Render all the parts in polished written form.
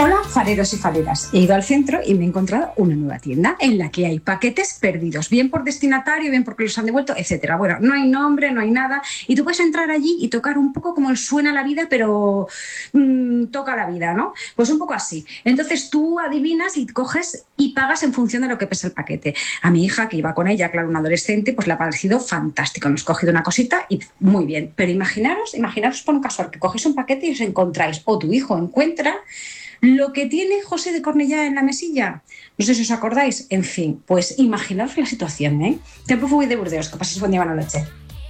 Hola, fareros y fareras. He ido al centro y me he encontrado una nueva tienda en la que hay paquetes perdidos, bien por destinatario, bien porque los han devuelto, etcétera. Bueno, no hay nombre, no hay nada. Y tú puedes entrar allí y tocar un poco como suena la vida, pero toca la vida, ¿no? Pues un poco así. Entonces tú adivinas y coges y pagas en función de lo que pesa el paquete. A mi hija, que iba con ella, claro, una adolescente, pues le ha parecido fantástico. Nos cogido una cosita y muy bien. Pero imaginaros por un casual que cogéis un paquete y os encontráis, o tu hijo encuentra lo que tiene José de Cornellá en la mesilla. No sé si os acordáis. En fin, pues imaginaos la situación, ¿eh? Tiempo fui de Burdeos, que paséis buen día, buena noche.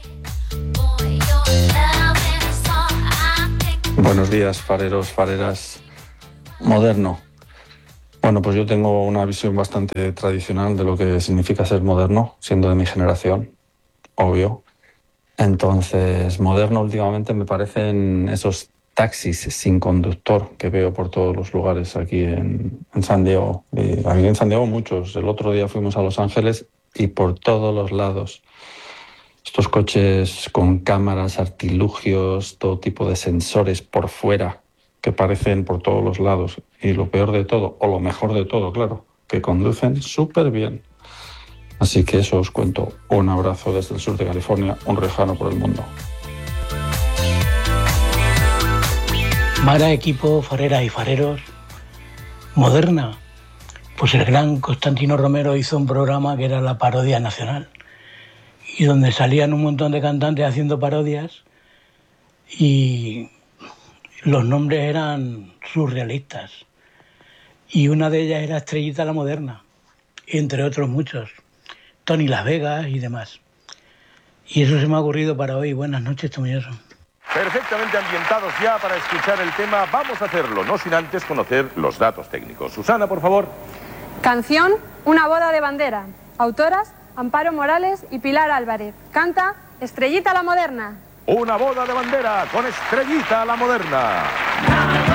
Buenos días, fareros, fareras. Moderno. Bueno, pues yo tengo una visión bastante tradicional de lo que significa ser moderno, siendo de mi generación, obvio. Entonces, moderno últimamente me parecen esos taxis sin conductor que veo por todos los lugares aquí en San Diego. Y aquí en San Diego muchos. El otro día fuimos a Los Ángeles y por todos los lados. Estos coches con cámaras, artilugios, todo tipo de sensores por fuera que aparecen por todos los lados. Y lo peor de todo, o lo mejor de todo, claro, que conducen súper bien. Así que eso os cuento. Un abrazo desde el sur de California, un riojano por el mundo. Mara, equipo, fareras y fareros. Moderna. Pues el gran Constantino Romero hizo un programa que era la parodia nacional y donde salían un montón de cantantes haciendo parodias y los nombres eran surrealistas. Y una de ellas era Estrellita la Moderna, entre otros muchos. Tony Las Vegas y demás. Y eso se me ha ocurrido para hoy. Buenas noches, Tomelloso. Perfectamente ambientados ya para escuchar el tema. Vamos a hacerlo, no sin antes conocer los datos técnicos. Susana, por favor. Canción, Una boda de bandera. Autoras, Amparo Morales y Pilar Álvarez. Canta Estrellita la Moderna. Una boda de bandera con Estrellita la Moderna.